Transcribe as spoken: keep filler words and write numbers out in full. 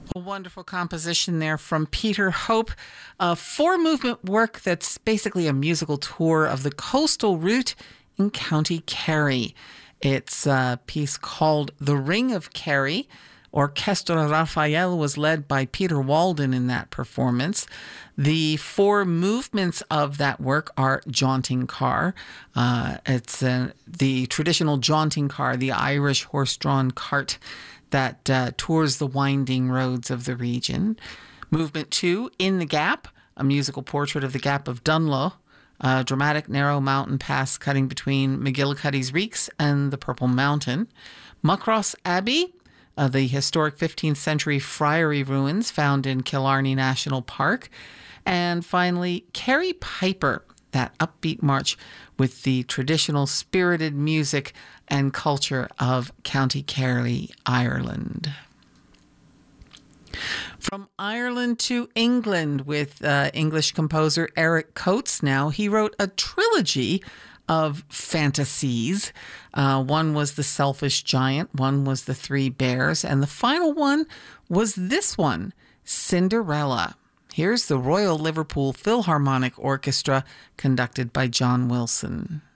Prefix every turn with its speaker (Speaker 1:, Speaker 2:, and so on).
Speaker 1: A wonderful composition there from Peter Hope, a four-movement work that's basically a musical tour of the coastal route in County Kerry. It's a piece called The Ring of Kerry. Orchestra Raphael was led by Peter Walden in that performance. The four movements of that work are jaunting car. Uh, it's uh, the traditional jaunting car, the Irish horse-drawn cart that uh, tours the winding roads of the region. Movement two, In the Gap, a musical portrait of the Gap of Dunloe, a dramatic narrow mountain pass cutting between McGillicuddy's Reeks and the Purple Mountain. Muckross Abbey, Uh, the historic fifteenth century friary ruins found in Killarney National Park. And finally, Kerry Piper, that upbeat march with the traditional spirited music and culture of County Kerry, Ireland. From Ireland to England with uh, English composer Eric Coates now. He wrote a trilogy of fantasies. Uh, one was The Selfish Giant, one was The Three Bears, and the final one was this one, Cinderella. Here's the Royal Liverpool Philharmonic Orchestra, conducted by John Wilson.